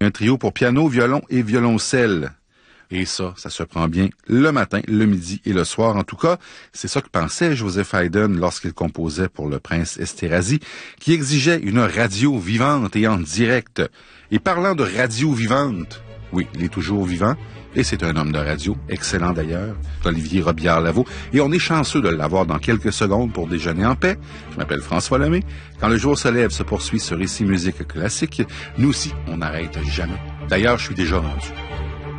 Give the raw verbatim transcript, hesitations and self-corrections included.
Un trio pour piano, violon et violoncelle. Et ça, ça se prend bien le matin, le midi et le soir. En tout cas, c'est ça que pensait Joseph Haydn lorsqu'il composait pour le prince Esterhazy, qui exigeait une radio vivante et en direct. Et parlant de radio vivante, oui, il est toujours vivant, et c'est un homme de radio, excellent d'ailleurs, Olivier Robillard-Lavaux, et on est chanceux de l'avoir dans quelques secondes pour déjeuner en paix. Je m'appelle François Lemay. Quand le jour se lève, se poursuit ce récit musique classique. Nous aussi, on n'arrête jamais. D'ailleurs, je suis déjà rendu.